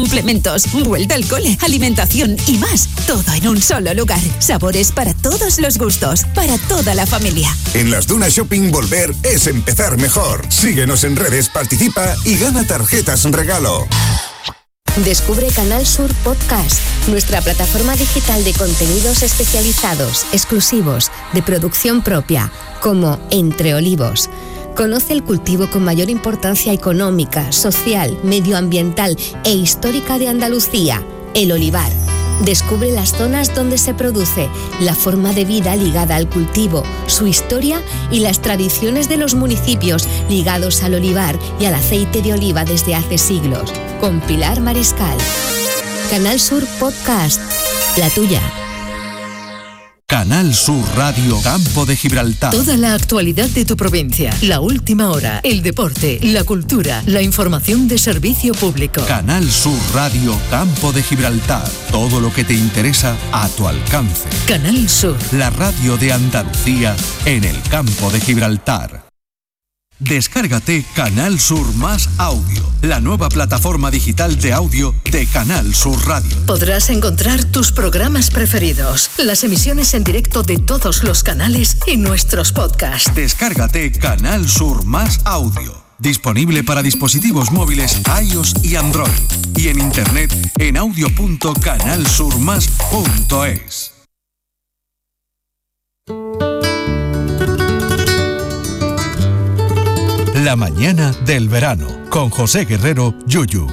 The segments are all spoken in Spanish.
complementos, vuelta al cole, alimentación y más. Todo en un solo lugar. Sabores para todos los gustos, para toda la familia. En Las Dunas Shopping volver es empezar mejor. Síguenos en redes, participa y gana tarjetas regalo. Descubre Canal Sur Podcast, nuestra plataforma digital de contenidos especializados, exclusivos, de producción propia, como Entre Olivos. Conoce el cultivo con mayor importancia económica, social, medioambiental e histórica de Andalucía, el olivar. Descubre las zonas donde se produce, la forma de vida ligada al cultivo, su historia y las tradiciones de los municipios ligados al olivar y al aceite de oliva desde hace siglos. Con Pilar Mariscal. Canal Sur Podcast, la tuya. Canal Sur Radio Campo de Gibraltar. Toda la actualidad de tu provincia, la última hora, el deporte, la cultura, la información de servicio público. Canal Sur Radio Campo de Gibraltar. Todo lo que te interesa a tu alcance. Canal Sur. La radio de Andalucía en el Campo de Gibraltar. Descárgate Canal Sur Más Audio, la nueva plataforma digital de audio de Canal Sur Radio. Podrás encontrar tus programas preferidos, las emisiones en directo de todos los canales y nuestros podcasts. Descárgate Canal Sur Más Audio, disponible para dispositivos móviles iOS y Android, y en internet en audio.canalsurmas.es. La mañana del verano, con José Guerrero, Yuyu.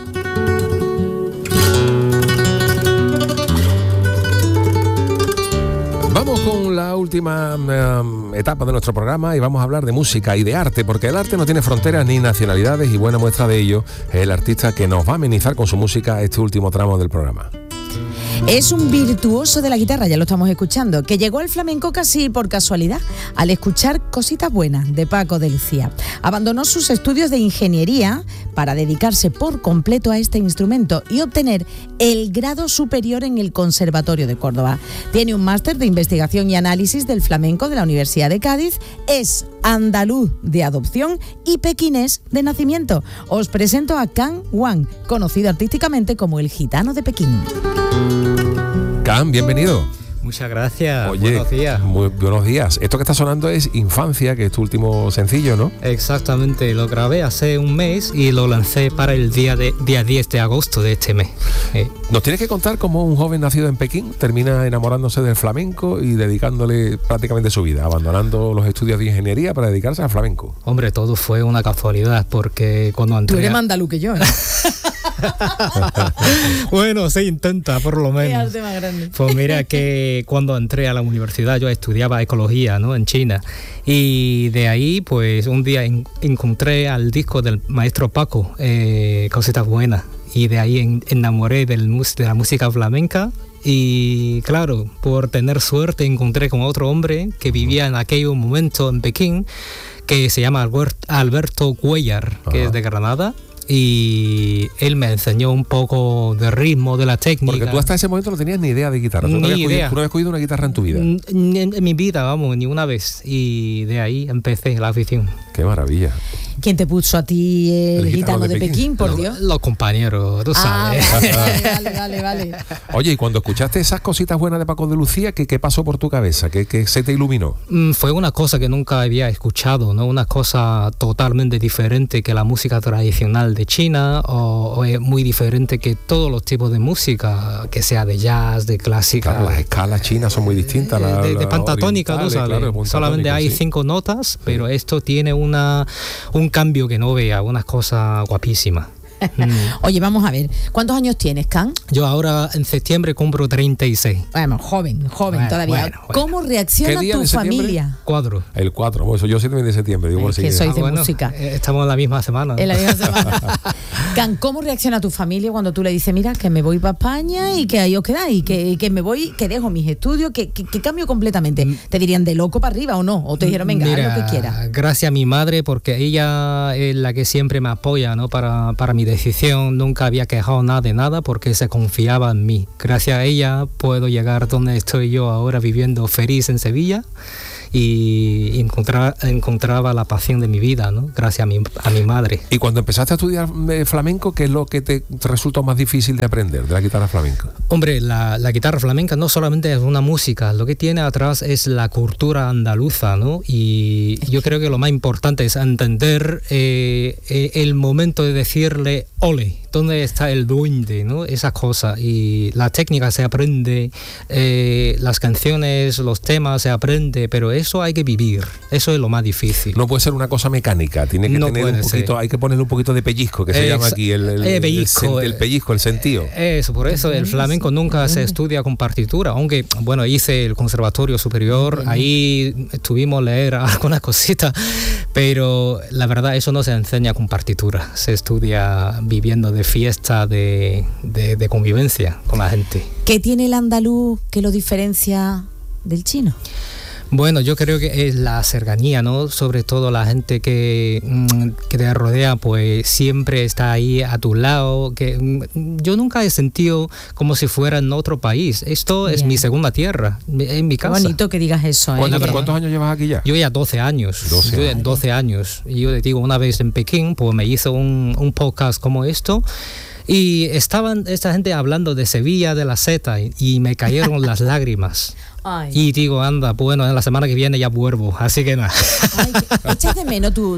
Vamos con la última etapa de nuestro programa y vamos a hablar de música y de arte, porque el arte no tiene fronteras ni nacionalidades, y buena muestra de ello es el artista que nos va a amenizar con su música este último tramo del programa. Es un virtuoso de la guitarra, ya lo estamos escuchando, que llegó al flamenco casi por casualidad, al escuchar Cositas Buenas de Paco de Lucía. Abandonó sus estudios de ingeniería para dedicarse por completo a este instrumento y obtener el grado superior en el Conservatorio de Córdoba. Tiene un máster de investigación y análisis del flamenco de la Universidad de Cádiz, es andaluz de adopción y pequinés de nacimiento. Os presento a Can Wang, conocido artísticamente como el Gitano de Pekín. Can, bienvenido. Muchas gracias. Oye, buenos días. Muy buenos días. Esto que está sonando es Infancia, que es tu último sencillo, ¿no? Exactamente, lo grabé hace un mes y lo lancé para el día 10 de agosto de este mes. Nos tienes que contar cómo un joven nacido en Pekín termina enamorándose del flamenco y dedicándole prácticamente su vida, abandonando los estudios de ingeniería para dedicarse al flamenco. Hombre, todo fue una casualidad, porque cuando entré... Tú eres más andaluz que yo, ¿eh? Bueno, se intenta, por lo menos. Qué arte más grande. Pues mira que cuando entré a la universidad yo estudiaba ecología, ¿no?, en China, y de ahí pues un día encontré al disco del maestro Paco, Cositas Buenas, y de ahí enamoré de la música flamenca. Y claro, por tener suerte encontré con otro hombre que vivía en aquel momento en Pekín, que se llama Alberto Cuellar, que es de Granada. Y él me enseñó un poco de ritmo, de la técnica. Porque tú hasta ese momento no tenías ni idea de guitarra. Tú no habías cogido una guitarra en tu vida. En mi vida, vamos, ni una vez. Y de ahí empecé la afición. ¡Qué maravilla! ¿Quién te puso a ti el Gitano de Pekín, por Dios? Los compañeros, tú sabes. Vale. Oye, y cuando escuchaste esas Cositas Buenas de Paco de Lucía, ¿qué pasó por tu cabeza? ¿Qué se te iluminó? Fue una cosa que nunca había escuchado, ¿no? Una cosa totalmente diferente que la música tradicional de China, o es muy diferente que todos los tipos de música, que sea de jazz, de clásica. Claro, las escalas chinas son muy distintas. De pentatónica, tú sabes. Claro, solamente hay 5 notas, pero esto tiene un cambio que no vea, una cosa guapísima. Oye, vamos a ver, ¿cuántos años tienes, Can? Yo ahora en septiembre cumplo 36. Bueno, joven todavía. Bueno. ¿Cómo reacciona tu familia? 4. El 4, bueno, yo 7 de septiembre. Digo, es que sois de música. Estamos en la misma semana, ¿no? En la misma semana. Can, ¿cómo reacciona tu familia cuando tú le dices, mira, que me voy para España y que ahí os quedáis, que me voy, que dejo mis estudios, que cambio completamente? ¿Te dirían de loco para arriba o no? ¿O te dijeron, venga, haz lo que quieras? Gracias a mi madre, porque ella es la que siempre me apoya, ¿no?, para mi decisión. Nunca había quejado nada de nada porque se confiaba en mí. Gracias a ella puedo llegar donde estoy yo ahora, viviendo feliz en Sevilla. y encontraba la pasión de mi vida, ¿no? Gracias a mi madre. Y cuando empezaste a estudiar flamenco, ¿qué es lo que te resultó más difícil de aprender de la guitarra flamenca? Hombre, la guitarra flamenca no solamente es una música, lo que tiene atrás es la cultura andaluza, ¿no? Y yo creo que lo más importante es entender el momento de decirle ole, dónde está el duende, ¿no? Esas cosas. Y la técnica se aprende, las canciones, los temas se aprende, pero eso hay que vivir, eso es lo más difícil. No puede ser una cosa mecánica, tiene que tener un poquito, hay que ponerle un poquito de pellizco, que se llama aquí el pellizco, el sentido. Eso, por eso el flamenco nunca se estudia con partitura, aunque, bueno, hice el conservatorio superior, ahí tuvimos leer algunas cositas, pero la verdad eso no se enseña con partitura, se estudia viviendo de fiesta, de convivencia con la gente. ¿Qué tiene el andaluz que lo diferencia del chino? Bueno, yo creo que es la cercanía, ¿no? Sobre todo la gente que te rodea, pues siempre está ahí a tu lado. Que yo nunca he sentido como si fuera en otro país. Esto es mi segunda tierra, en mi casa. Qué bonito que digas eso. ¿Cuántos años llevas aquí ya? Yo ya 12 años. 12 años. Y yo le digo, una vez en Pekín, pues me hizo un podcast como esto. Y estaban esta gente hablando de Sevilla, de la seta, y me cayeron las lágrimas. Ay. Y digo, anda, bueno, en la semana que viene ya vuelvo, así que nada. ¿Echas de menos tu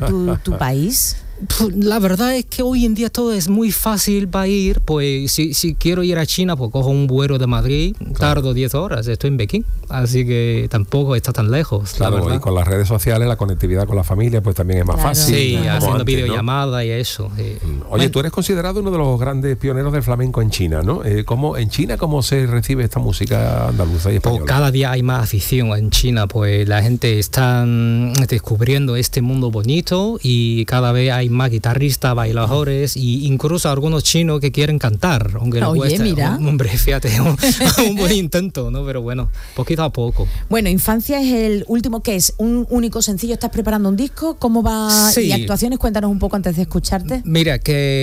país? La verdad es que hoy en día todo es muy fácil para ir, pues si quiero ir a China, pues cojo un vuelo de Madrid, tardo 10 horas, estoy en Pekín, así que tampoco está tan lejos. Claro, y con las redes sociales, la conectividad con la familia, pues también es más fácil. Sí, haciendo videollamadas, ¿no? Y eso. Oye, tú eres considerado uno de los grandes pioneros del flamenco en China, ¿no? En China, ¿cómo se recibe esta música andaluza y española? Pues cada día hay más afición en China, pues la gente está descubriendo este mundo bonito y cada vez hay más guitarristas, bailadores e incluso algunos chinos que quieren cantar, aunque no cuesta. Mira. Hombre, fíjate, un buen intento, ¿no? Pero bueno, poquito a poco. Bueno, Infancia es el último, que es un único sencillo. ¿Estás preparando un disco? ¿Cómo va? Sí. ¿Y actuaciones? Cuéntanos un poco antes de escucharte. Mira,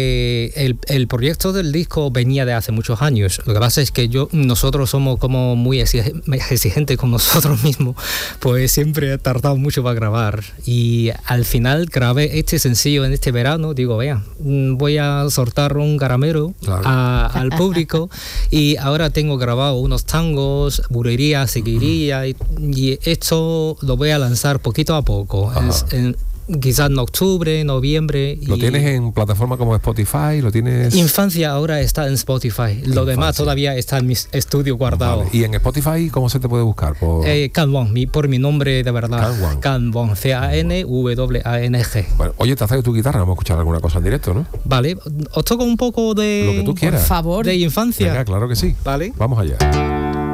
que el proyecto del disco venía de hace muchos años. Lo que pasa es que nosotros somos como muy exigentes con nosotros mismos, pues siempre he tardado mucho para grabar. Y al final grabé este sencillo en este verano. Digo, vea, voy a soltar un caramelo al público y ahora tengo grabado unos tangos, bulería, seguiría y esto lo voy a lanzar poquito a poco. Quizás en octubre, noviembre. ¿Lo tienes en plataforma como Spotify? ¿Lo tienes? Infancia ahora está en Spotify. Lo demás todavía está en mi estudio guardado. Vale. ¿Y en Spotify cómo se te puede buscar? Can Wang, por mi nombre de verdad. Can Wang, CANWANG. Bueno, oye, te has traído tu guitarra, vamos a escuchar alguna cosa en directo, ¿no? Vale, os toco un poco de... Lo que tú quieras. Por favor. De Infancia. Venga, claro que sí. Vale. Vamos allá.